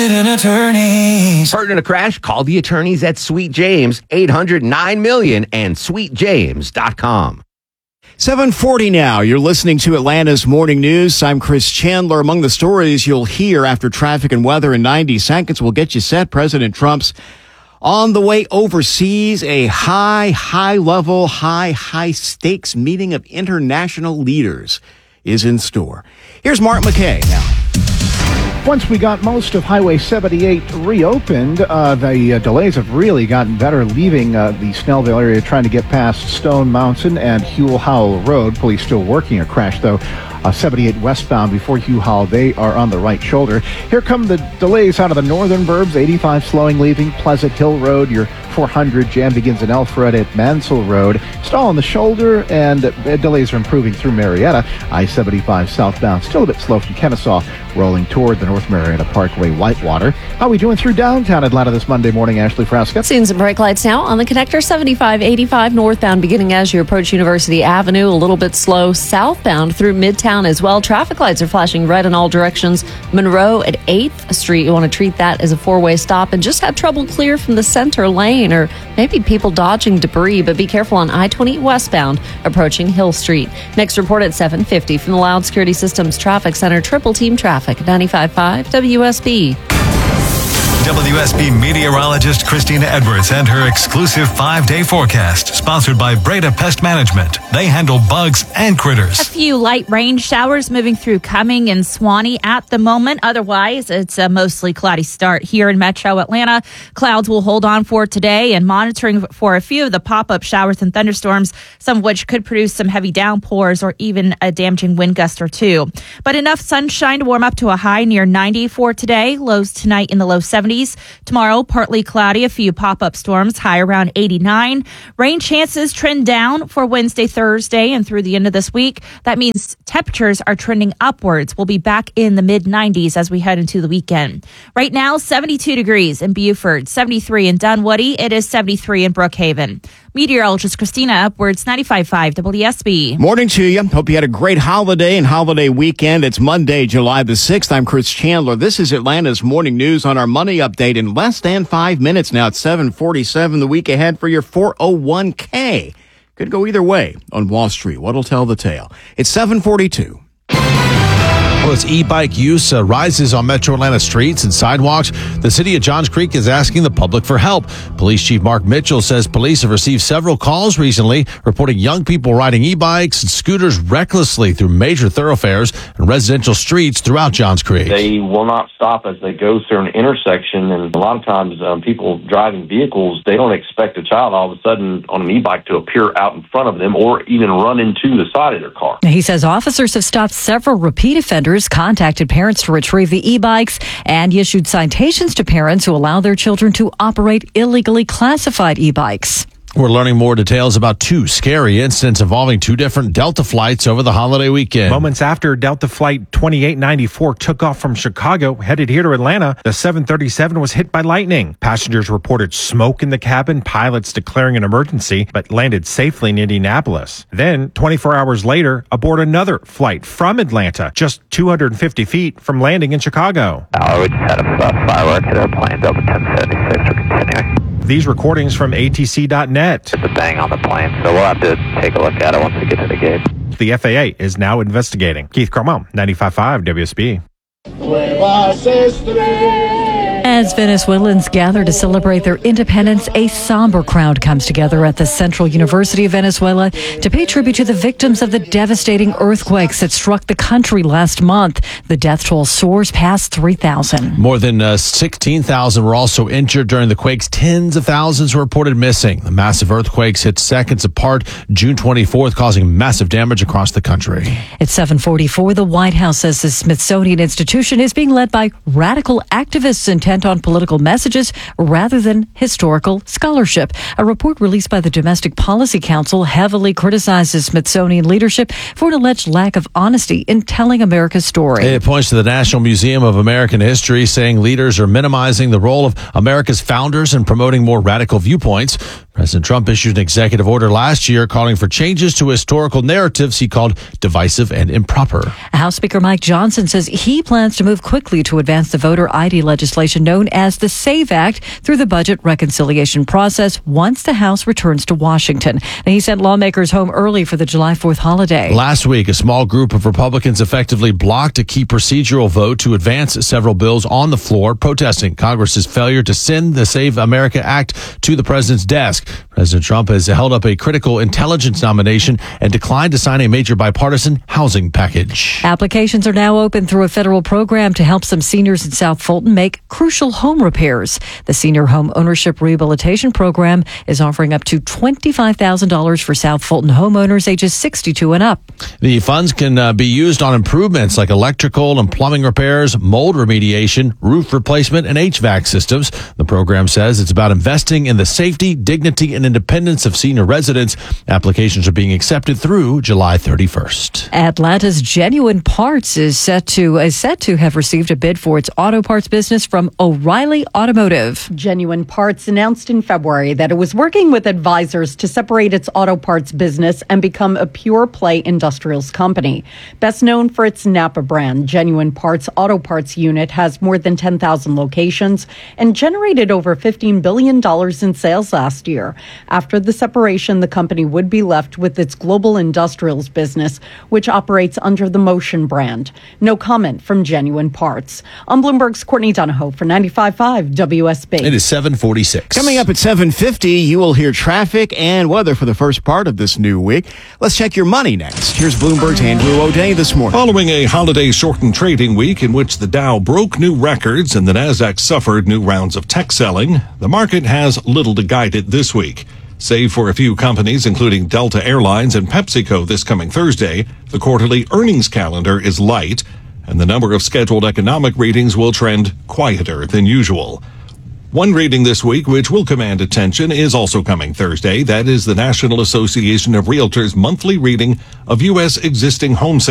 Attorneys. Hurt in a crash? Call the attorneys at Sweet James, 800-9-MILLION, and sweetjames.com. 7:40 now. You're listening to Atlanta's Morning News. I'm Chris Chandler. Among the stories you'll hear after traffic and weather in 90 seconds, we'll get you set. President Trump's on the way overseas. A high-level, high-stakes meeting of international leaders is in store. Here's Mark McKay now. Once we got most of Highway 78 reopened, the delays have really gotten better leaving the Snellville area trying to get past Stone Mountain and Hugh Howell Road. Police still working a crash, though. 78 westbound before Hugh Howell, they are on the right shoulder. Here come the delays out of the northern burbs. 85 slowing leaving Pleasant Hill Road. Your 400 jam begins in Alfred at Mansell Road. Stall on the shoulder, and delays are improving through Marietta. I-75 southbound still a bit slow from Kennesaw, rolling toward the North Marietta Parkway Whitewater. How are we doing through downtown Atlanta this Monday morning, Ashley Frasca? Seeing some brake lights now on the connector. 75-85 northbound beginning as you approach University Avenue. A little bit slow southbound through Midtown as well. Traffic lights are flashing red in all directions. Monroe at 8th Street. You want to treat that as a four-way stop and just have trouble clear from the center lane, or maybe people dodging debris, but be careful on I-20 westbound approaching Hill Street. Next report at 7:50 from the Loud Security Systems Traffic Center. Triple Team Traffic, 95.5 WSB. WSB meteorologist Christina Edwards and her exclusive 5-day forecast, sponsored by Breda Pest Management. They handle bugs and critters. A few light rain showers moving through Cumming and Swanee at the moment. Otherwise, it's a mostly cloudy start here in metro Atlanta. Clouds will hold on for today, and monitoring for a few of the pop-up showers and thunderstorms, some of which could produce some heavy downpours or even a damaging wind gust or two. But enough sunshine to warm up to a high near 90 for today. Lows tonight in the low 70s. Tomorrow, partly cloudy, a few pop-up storms, high around 89. Rain chances trend down for Wednesday, Thursday, and through the end of this week. That means temperatures are trending upwards. We'll be back in the mid-90s as we head into the weekend. Right now, 72 degrees in Beaufort, 73 in Dunwoody. It is 73 in Brookhaven. Meteorologist Christina Edwards, 95.5 WSB. Morning to you. Hope you had a great holiday and holiday weekend. It's Monday, July the 6th. I'm Chris Chandler. This is Atlanta's Morning News on our money update in less than 5 minutes now. It's 7:47. The week ahead for your 401k. Could go either way on Wall Street. What'll tell the tale? It's 7:42. Well, as e-bike use rises on Metro Atlanta streets and sidewalks, the city of Johns Creek is asking the public for help. Police Chief Mark Mitchell says police have received several calls recently reporting young people riding e-bikes and scooters recklessly through major thoroughfares and residential streets throughout Johns Creek. They will not stop as they go through an intersection, and a lot of times people driving vehicles, they don't expect a child all of a sudden on an e-bike to appear out in front of them or even run into the side of their car. He says officers have stopped several repeat offenders, contacted parents to retrieve the e-bikes, and issued citations to parents who allow their children to operate illegally classified e-bikes. We're learning more details about two scary incidents involving two different Delta flights over the holiday weekend. Moments after Delta Flight 2894 took off from Chicago, headed here to Atlanta, the 737 was hit by lightning. Passengers reported smoke in the cabin, pilots declaring an emergency, but landed safely in Indianapolis. Then, 24 hours later, aboard another flight from Atlanta, just 250 feet from landing in Chicago. We just had a firework hit our plane, Delta 1076. We're continuing. These recordings from ATC.net. It's a bang on the plane, so we'll have to take a look at it once we get to the gate. The FAA is now investigating. Keith Carmel, 95.5 WSB. As Venezuelans gather to celebrate their independence, a somber crowd comes together at the Central University of Venezuela to pay tribute to the victims of the devastating earthquakes that struck the country last month. The death toll soars past 3,000. More than 16,000 were also injured during the quakes. Tens of thousands were reported missing. The massive earthquakes hit seconds apart June 24th, causing massive damage across the country. At 7:44, the White House says the Smithsonian Institution is being led by radical activists intent on on political messages rather than historical scholarship. A report released by the Domestic Policy Council heavily criticizes Smithsonian leadership for an alleged lack of honesty in telling America's story. It points to the National Museum of American History, saying leaders are minimizing the role of America's founders and promoting more radical viewpoints. President Trump issued an executive order last year calling for changes to historical narratives he called divisive and improper. House Speaker Mike Johnson says he plans to move quickly to advance the voter ID legislation known as the SAVE Act through the budget reconciliation process once the House returns to Washington. And he sent lawmakers home early for the July 4th holiday. Last week, a small group of Republicans effectively blocked a key procedural vote to advance several bills on the floor, protesting Congress's failure to send the Save America Act to the president's desk. President Trump has held up a critical intelligence nomination and declined to sign a major bipartisan housing package. Applications are now open through a federal program to help some seniors in South Fulton make crucial home repairs. The Senior Home Ownership Rehabilitation Program is offering up to $25,000 for South Fulton homeowners ages 62 and up. The funds can be used on improvements like electrical and plumbing repairs, mold remediation, roof replacement, and HVAC systems. The program says it's about investing in the safety, dignity, and independence of senior residents. Applications are being accepted through July 31st. Atlanta's Genuine Parts is set to have received a bid for its auto parts business from O'Reilly Automotive. Genuine Parts announced in February that it was working with advisors to separate its auto parts business and become a pure-play industrials company. Best known for its Napa brand, Genuine Parts Auto Parts unit has more than 10,000 locations and generated over $15 billion in sales last year. After the separation, the company would be left with its global industrials business, which operates under the Motion brand. No comment from Genuine Parts. On Bloomberg's Courtney Donahoe for 95.5 WSB. It is 7:46. Coming up at 7:50, you will hear traffic and weather for the first part of this new week. Let's check your money next. Here's Bloomberg's Andrew O'Day this morning. Following a holiday-shortened trading week in which the Dow broke new records and the Nasdaq suffered new rounds of tech selling, the market has little to guide it this week. Save for a few companies, including Delta Airlines and PepsiCo this coming Thursday, the quarterly earnings calendar is light, and the number of scheduled economic readings will trend quieter than usual. One reading this week, which will command attention, is also coming Thursday. That is the National Association of Realtors' monthly reading of U.S. existing home sales.